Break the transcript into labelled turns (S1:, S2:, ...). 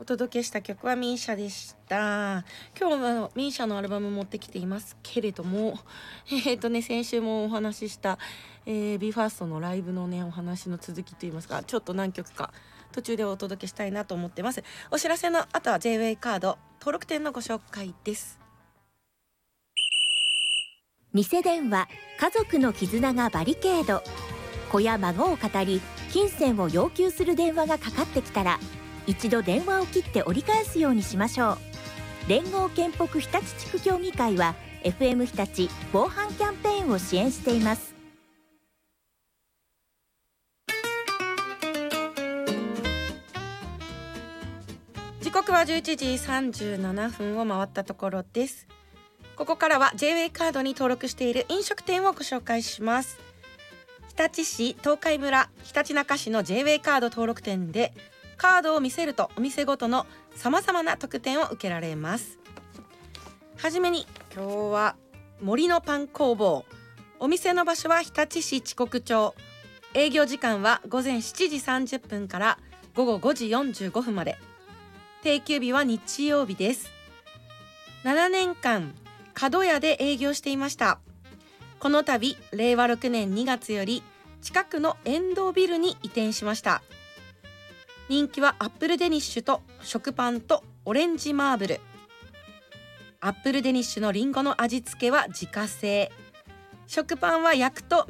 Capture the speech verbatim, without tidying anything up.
S1: お届けした曲はミーシャでした。今日はミーシャのアルバム持ってきていますけれども、えっとね先週もお話しした、えー、ビーファーストのライブのねお話の続きといいますか、ちょっと何曲か途中でお届けしたいなと思ってます。お知らせの後は ジェイウェイ カード登録店のご紹介です。
S2: 偽電話、家族の絆がバリケード。子や孫を語り金銭を要求する電話がかかってきたら、一度電話を切って折り返すようにしましょう。連合建北日立地区協議会は エフエム 日立防犯キャンペーンを支援しています。
S1: 時刻はじゅういちじさんじゅうななふんを回ったところです。ここからは ジェイウェイ カードに登録している飲食店をご紹介します。日立市東海村ひたちなか市の ジェイウェイ カード登録店でカードを見せるとお店ごとのさまざまな特典を受けられます。はじめに今日は森のパン工房、お店の場所は日立市千石町、営業時間は午前しちじさんじゅっぷんから午後ごじよんじゅうごふんまで、定休日は日曜日です。ななねんかん角屋で営業していました。この度れいわろくねんにがつより近くの遠藤ビルに移転しました。人気はアップルデニッシュと食パンとオレンジマーブル。アップルデニッシュのリンゴの味付けは自家製、食パンは焼くと